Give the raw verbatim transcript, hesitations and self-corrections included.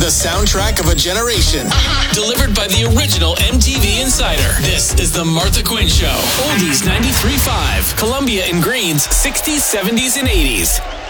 The soundtrack of a generation. Delivered by the original M T V Insider. This is the Martha Quinn Show. Oldies ninety-three point five. Columbia and Greens, sixties, seventies, and eighties.